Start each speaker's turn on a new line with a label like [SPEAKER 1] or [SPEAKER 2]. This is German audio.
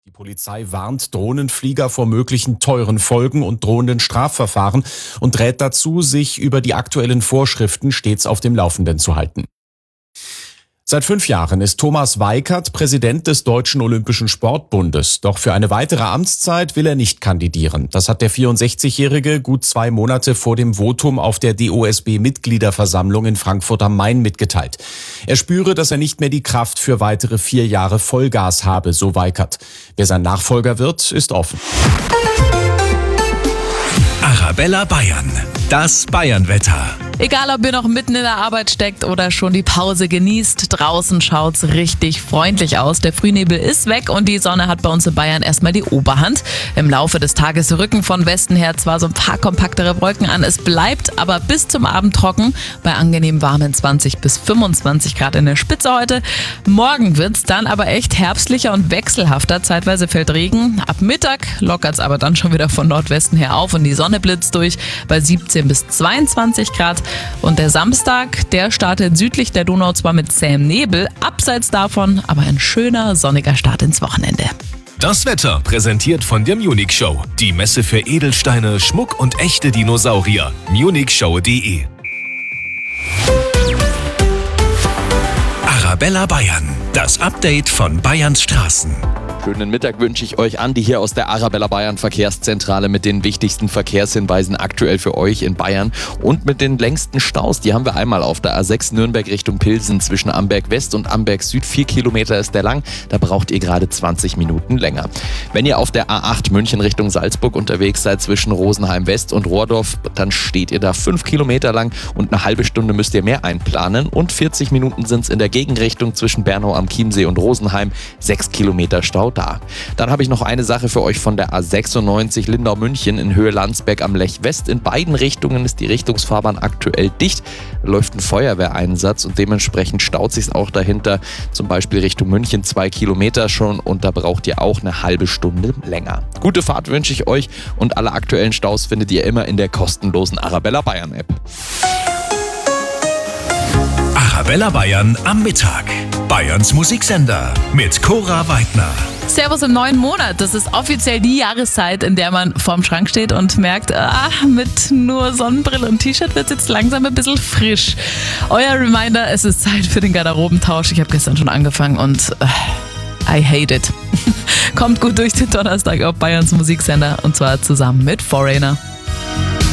[SPEAKER 1] Die Polizei warnt Drohnenflieger vor möglichen teuren Folgen und drohenden Strafverfahren und rät dazu, sich über die aktuellen Vorschriften stets auf dem Laufenden zu halten. Seit 5 Jahren ist Thomas Weikert Präsident des Deutschen Olympischen Sportbundes. Doch für eine weitere Amtszeit will er nicht kandidieren. Das hat der 64-Jährige gut 2 Monate vor dem Votum auf der DOSB-Mitgliederversammlung in Frankfurt am Main mitgeteilt. Er spüre, dass er nicht mehr die Kraft für weitere 4 Jahre Vollgas habe, so Weikert. Wer sein Nachfolger wird, ist offen.
[SPEAKER 2] Arabella Bayern, das Bayernwetter.
[SPEAKER 3] Egal, ob ihr noch mitten in der Arbeit steckt oder schon die Pause genießt, draußen schaut's richtig freundlich aus. Der Frühnebel ist weg und die Sonne hat bei uns in Bayern erstmal die Oberhand. Im Laufe des Tages rücken von Westen her zwar so ein paar kompaktere Wolken an, es bleibt aber bis zum Abend trocken, bei angenehm warmen 20 bis 25 Grad in der Spitze heute. Morgen wird's dann aber echt herbstlicher und wechselhafter, zeitweise fällt Regen. Ab Mittag lockert's aber dann schon wieder von Nordwesten her auf und die Sonne blitzt durch bei 17 bis 22 Grad. Und der Samstag, der startet südlich der Donau zwar mit zähem Nebel, abseits davon aber ein schöner, sonniger Start ins Wochenende.
[SPEAKER 2] Das Wetter präsentiert von der Munich Show. Die Messe für Edelsteine, Schmuck und echte Dinosaurier. munichshow.de. Arabella Bayern, das Update von Bayerns Straßen.
[SPEAKER 4] Schönen Mittag wünsche ich euch, Andi, hier aus der Arabella Bayern Verkehrszentrale mit den wichtigsten Verkehrshinweisen aktuell für euch in Bayern und mit den längsten Staus. Die haben wir einmal auf der A6 Nürnberg Richtung Pilsen zwischen Amberg West und Amberg Süd. 4 Kilometer ist der lang, da braucht ihr gerade 20 Minuten länger. Wenn ihr auf der A8 München Richtung Salzburg unterwegs seid zwischen Rosenheim West und Rohrdorf, dann steht ihr da 5 Kilometer lang und eine halbe Stunde müsst ihr mehr einplanen und 40 Minuten sind es in der Gegenrichtung zwischen Bernau am Chiemsee und Rosenheim. 6 Kilometer Stau da. Dann habe ich noch eine Sache für euch von der A96 Lindau-München in Höhe Landsberg am Lech West. In beiden Richtungen ist die Richtungsfahrbahn aktuell dicht. Da läuft ein Feuerwehreinsatz und dementsprechend staut sich auch dahinter. Zum Beispiel Richtung München 2 Kilometer schon und da braucht ihr auch eine halbe Stunde länger. Gute Fahrt wünsche ich euch und alle aktuellen Staus findet ihr immer in der kostenlosen Arabella Bayern App.
[SPEAKER 2] Arabella Bayern am Mittag. Bayerns Musiksender mit Cora Weidner.
[SPEAKER 3] Servus im neuen Monat. Das ist offiziell die Jahreszeit, in der man vorm Schrank steht und merkt, mit nur Sonnenbrille und T-Shirt wird es jetzt langsam ein bisschen frisch. Euer Reminder, es ist Zeit für den Garderobentausch. Ich habe gestern schon angefangen und I hate it. Kommt gut durch den Donnerstag auf Bayerns Musiksender und zwar zusammen mit Foreigner.